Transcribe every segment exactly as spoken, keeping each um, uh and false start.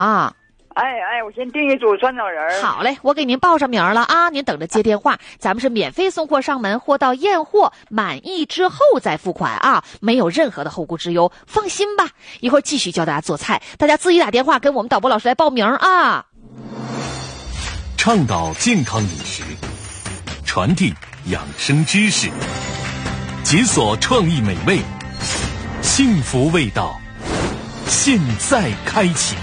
啊。 哎哎，我先订一组酸枣仁。 好嘞，我给您报上名了啊，您等着接电话。咱们是免费送货上门，货到验货满意之后再付款啊，没有任何的后顾之忧，放心吧。一会儿继续教大家做菜，大家自己打电话跟我们导播老师来报名啊。 倡导健康饮食，传递养生知识，解锁创意美味，幸福味道，现在开启。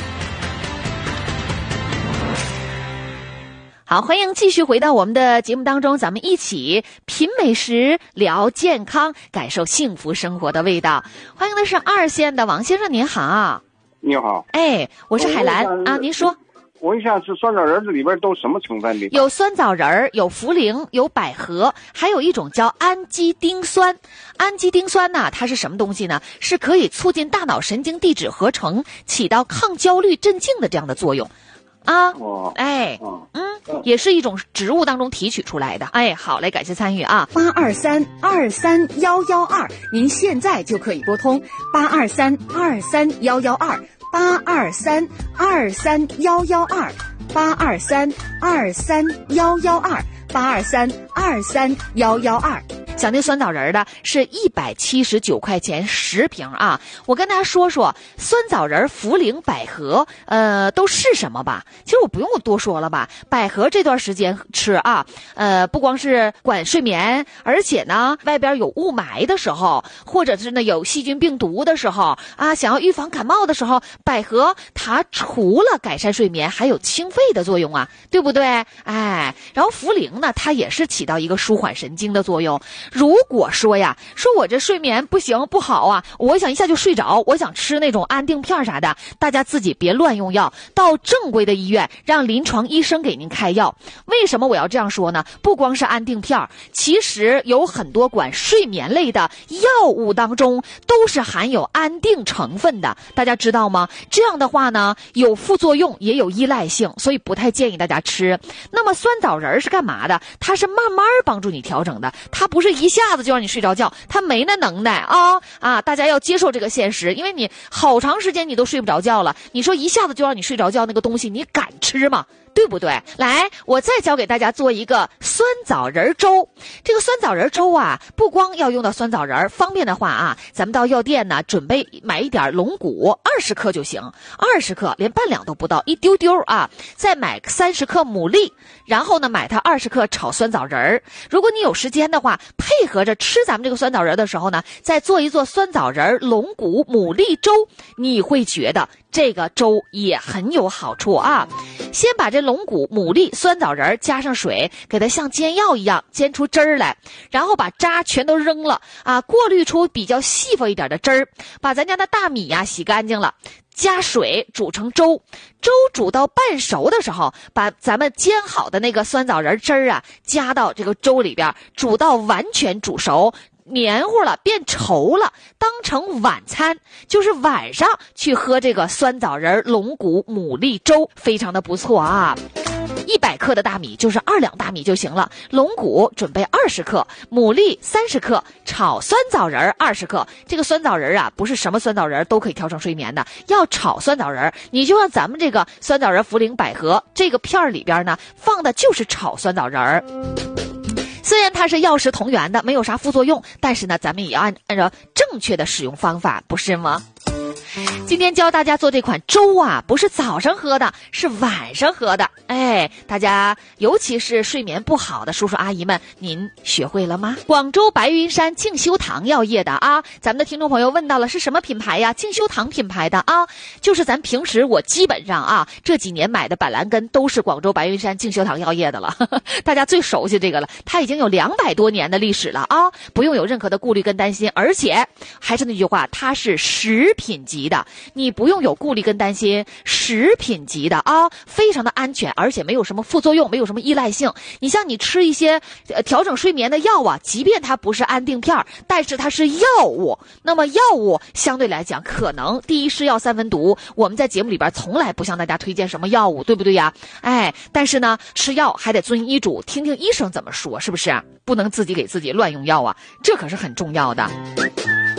好，欢迎继续回到我们的节目当中，咱们一起品美食，聊健康，感受幸福生活的味道。欢迎的是二线的王先生，您好。 你好。 哎，我是海兰啊，您说。 我一想是酸枣仁，这里边都什么成分的？ 有酸枣仁，有茯苓，有百合，还有一种叫氨基丁酸。氨基丁酸呢，它是什么东西呢？是可以促进大脑神经递酯合成，起到抗焦虑镇静的这样的作用。啊， 哦， 哎，嗯，也是一种植物当中提取出来的。哎，好嘞，感谢参与啊！ 八二三二三幺幺二，您现在就可以拨通八二三二三幺幺二，八二三二三幺幺二，八二三二三幺幺二，八二三二三幺幺二。 小那酸枣仁的是一百七十九块钱十瓶啊！我跟大家说说酸枣仁、茯苓、百合，呃，都是什么吧？其实我不用多说了吧。百合这段时间吃啊，呃，不光是管睡眠，而且呢，外边有雾霾的时候，或者是呢有细菌病毒的时候啊，想要预防感冒的时候，百合它除了改善睡眠，还有清肺的作用啊，对不对？哎，然后茯苓呢，它也是起到一个舒缓神经的作用。如果说呀，说我这睡眠不行不好啊，我想一下就睡着，我想吃那种安定片啥的，大家自己别乱用药，到正规的医院让临床医生给您开药。为什么我要这样说呢？不光是安定片，其实有很多管睡眠类的药物当中都是含有安定成分的，大家知道吗？这样的话呢，有副作用也有依赖性，所以不太建议大家吃。那么酸枣仁是干嘛的？它是慢慢帮助你调整的，它不是一下子就让你睡着觉，他没那能耐啊啊！大家要接受这个现实，因为你好长时间你都睡不着觉了，你说一下子就让你睡着觉，那个东西你敢吃吗？对不对？来，我再教给大家做一个酸枣仁粥。这个酸枣仁粥啊，不光要用到酸枣仁，方便的话啊，咱们到药店呢，准备买一点龙骨，二十克就行，二十克，连半两都不到，一丢丢啊。再买三十克牡蛎，然后呢，买它二十克炒酸枣仁。如果你有时间的话，配合着吃咱们这个酸枣仁的时候呢，再做一做酸枣仁龙骨牡蛎粥，你会觉得这个粥也很有好处啊。先把这龙骨、牡蛎、酸枣仁加上水，给它像煎药一样煎出汁儿来，然后把渣全都扔了啊，过滤出比较细缝一点的汁儿，把咱家的大米呀洗干净了，加水煮成粥。粥煮到半熟的时候，把咱们煎好的那个酸枣仁汁儿啊加到这个粥里边，煮到完全煮熟，黏糊了，变稠了，当成晚餐，就是晚上去喝这个酸枣仁龙骨牡蛎粥，非常的不错啊。一百克的大米就是二两大米就行了，龙骨准备二十克，牡蛎三十克，炒酸枣仁二十克。这个酸枣仁啊，不是什么酸枣仁都可以调成睡眠的，要炒酸枣仁，你就像咱们这个酸枣仁、茯苓、百合这个片儿里边呢，放的就是炒酸枣仁。虽然它是药食同源的，没有啥副作用，但是呢，咱们也要按按照正确的使用方法，不是吗？今天教大家做这款粥啊，不是早上喝的，是晚上喝的。哎，大家尤其是睡眠不好的叔叔阿姨们，您学会了吗？广州白云山静修堂药业的啊，咱们的听众朋友问到了是什么品牌呀？静修堂品牌的啊，就是咱平时我基本上啊这几年买的板蓝根都是广州白云山静修堂药业的了，呵呵，大家最熟悉这个了，它已经有两百多年的历史了啊，不用有任何的顾虑跟担心，而且还是那句话，它是食品级的，你不用有顾虑跟担心，食品级的啊，非常的安全，而且没有什么副作用，没有什么依赖性。你像你吃一些呃调整睡眠的药啊，即便它不是安定片，但是它是药物，那么药物相对来讲可能第一是药三分毒，我们在节目里边从来不向大家推荐什么药物，对不对呀？哎，但是呢，吃药还得遵医嘱，听听医生怎么说，是不是？不能自己给自己乱用药啊，这可是很重要的。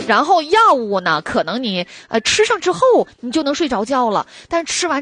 然后药物呢，可能你呃吃上之后你就能睡着觉了，但吃完